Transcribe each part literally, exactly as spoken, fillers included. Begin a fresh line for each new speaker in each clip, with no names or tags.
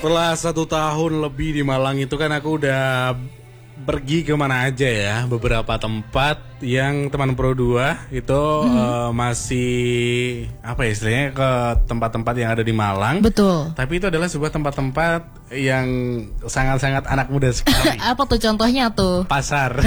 Setelah satu tahun lebih di Malang itu kan aku udah pergi kemana aja ya. Beberapa tempat yang teman Pro dua itu mm-hmm. uh, masih apa ya istilahnya ke tempat-tempat yang ada di Malang.
Betul.
Tapi itu adalah sebuah tempat-tempat yang sangat-sangat anak muda sekali.
Apa tuh contohnya tuh?
Pasar.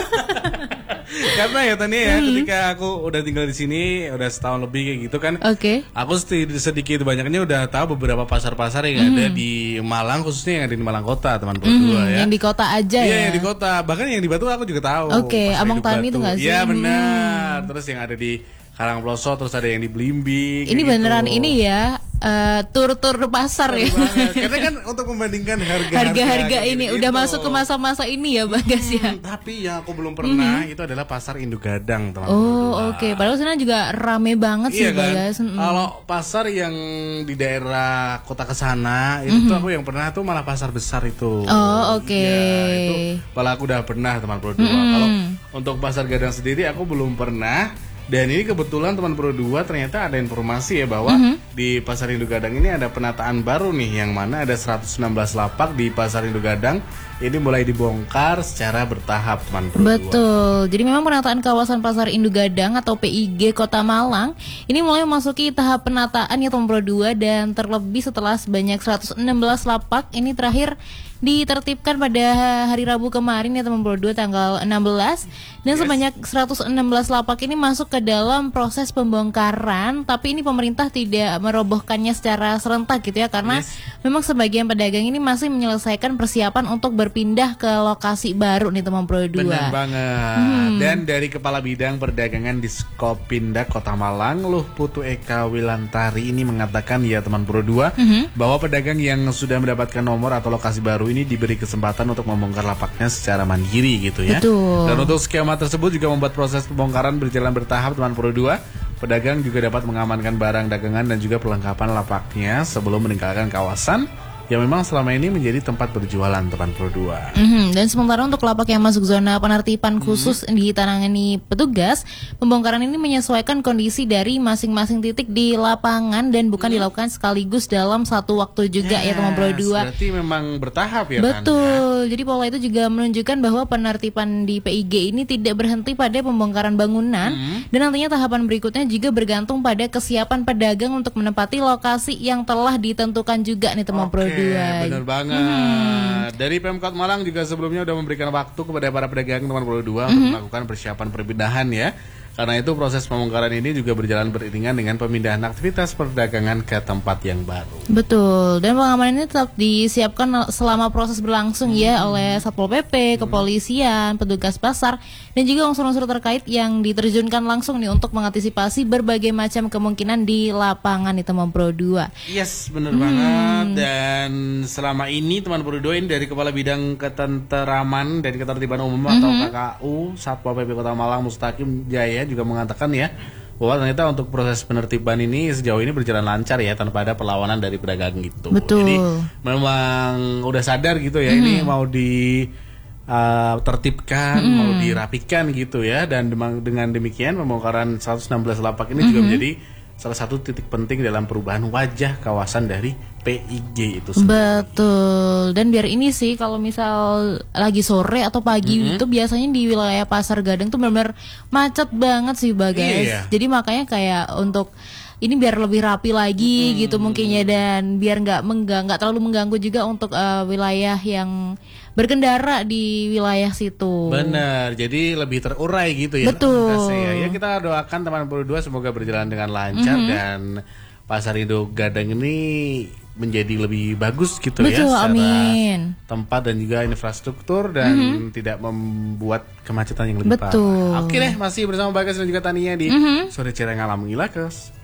Karena ya Tania ya, hmm. ketika aku udah tinggal di sini udah setahun lebih kayak gitu kan,
okay.
aku sedikit banyaknya udah tahu beberapa pasar-pasar yang hmm. ada di Malang, khususnya yang ada di Malang Kota, teman Pro dua
hmm,
ya.
Yang di kota aja
iya,
ya. Iya,
yang di kota. Bahkan yang di Batu aku juga tahu.
Oke, okay. Abang Tani itu nggak sih?
Iya benar. Hmm. Terus yang ada di Karang Pelosok, terus ada yang di Blimbing.
Ini beneran
gitu.
ini ya. Uh, tur-tur pasar ya.
Karena kan untuk membandingkan harga-harga
harga-harga ini gitu. Udah masuk ke masa-masa ini ya Bagas hmm, ya.
Tapi yang aku belum pernah mm-hmm. itu adalah pasar Induk Gadang, teman-teman.
Oh oke, okay. Padahal sana juga rame banget
iya
sih
kan?
Bagas. Mm-hmm.
Kalau pasar yang di daerah kota kesana itu mm-hmm. tuh aku yang pernah tuh malah pasar besar itu.
Oh oke. Okay.
Ya, itu malah aku udah pernah teman Pro dua. Mm-hmm. Kalau untuk pasar Gadang sendiri aku belum pernah. Dan ini kebetulan teman Pro dua ternyata ada informasi ya bahwa mm-hmm. di Pasar Induk Gadang ini ada penataan baru nih, yang mana ada seratus enam belas lapak di Pasar Induk Gadang. Ini mulai dibongkar secara bertahap, teman Pro dua.
Betul. Jadi memang penataan kawasan Pasar Induk Gadang atau P I G Kota Malang ini mulai memasuki tahap penataan ya teman Pro dua, dan terlebih setelah sebanyak seratus enam belas lapak ini terakhir ditertibkan pada hari Rabu kemarin ya teman Pro dua tanggal enam belas, dan yes. sebanyak seratus enam belas lapak ini masuk ke dalam proses pembongkaran, tapi ini pemerintah tidak merobohkannya secara serentak gitu ya, karena yes. memang sebagian pedagang ini masih menyelesaikan persiapan untuk berpindah ke lokasi baru nih teman Pro dua.
Benar banget. Hmm. Dan dari Kepala Bidang Perdagangan di Skopindak Kota Malang, Luh Putu Eka Wilantari ini mengatakan ya teman Pro dua mm-hmm. bahwa pedagang yang sudah mendapatkan nomor atau lokasi baru ini diberi kesempatan untuk membongkar lapaknya secara mandiri gitu ya.
Betul.
Dan untuk skema tersebut juga membuat proses pembongkaran berjalan bertahap teman Pro dua. Pedagang juga dapat mengamankan barang dagangan dan juga perlengkapan lapaknya sebelum meninggalkan kawasan yang memang selama ini menjadi tempat berjualan teman Pro dua.
Mm-hmm. Dan sementara untuk lapak yang masuk zona penertiban khusus mm-hmm. ditangani petugas, pembongkaran ini menyesuaikan kondisi dari masing-masing titik di lapangan dan bukan mm-hmm. dilakukan sekaligus dalam satu waktu juga yes, ya teman Pro dua.
Berarti memang bertahap ya.
Betul. Kan, ya? Jadi pola itu juga menunjukkan bahwa penertiban di P I G ini tidak berhenti pada pembongkaran bangunan mm-hmm. dan nantinya tahapan berikutnya juga bergantung pada kesiapan pedagang untuk menempati lokasi yang telah ditentukan juga nih teman okay. Pro dua.
Benar banget. Hmm. Dari Pemkot Malang juga sebelumnya sudah memberikan waktu kepada para pedagang teman Pro dua hmm. untuk melakukan persiapan perpindahan ya. Karena itu proses pembongkaran ini juga berjalan beriringan dengan pemindahan aktivitas perdagangan ke tempat yang baru.
Betul. Dan pengamanan ini tetap disiapkan selama proses berlangsung hmm. ya oleh Satpol P P, kepolisian, hmm. petugas pasar, dan juga unsur-unsur terkait yang diterjunkan langsung nih untuk mengantisipasi berbagai macam kemungkinan di lapangan nih teman Pro dua.
Yes, benar hmm. banget. Dan selama ini teman Pro dua ini dari Kepala Bidang Ketenteraman dan Ketertiban Umum hmm. atau K K U Satpol P P Kota Malang Mustaqim Jaya juga mengatakan ya bahwa ternyata untuk proses penertiban ini sejauh ini berjalan lancar ya tanpa ada perlawanan dari pedagang gitu.
Betul.
Jadi memang udah sadar gitu ya mm. ini mau di uh, tertibkan, mm. mau dirapikan gitu ya, dan dengan demikian pembongkaran seratus enam belas lapak ini mm-hmm. juga menjadi salah satu titik penting dalam perubahan wajah kawasan dari P I G itu sendiri.
Betul. Dan biar ini sih kalau misal lagi sore atau pagi mm-hmm. itu biasanya di wilayah Pasar Gadang tuh benar-benar macet banget sih Bagas. Iya. Jadi makanya kayak untuk ini biar lebih rapi lagi hmm. gitu mungkin ya, dan biar nggak mengganggu, nggak terlalu mengganggu juga untuk uh, wilayah yang berkendara di wilayah situ.
Benar, jadi lebih terurai gitu ya.
Betul.
Ya, ya kita doakan teman Pro dua semoga berjalan dengan lancar mm-hmm. dan Pasar Induk Gadang ini menjadi lebih bagus gitu.
Betul,
ya secara
amin.
tempat dan juga infrastruktur dan mm-hmm. tidak membuat kemacetan yang lebih
Betul.
parah. Oke deh, masih bersama Bagas dan juga Tania di mm-hmm. Sore Cereng Alam Ngilakes.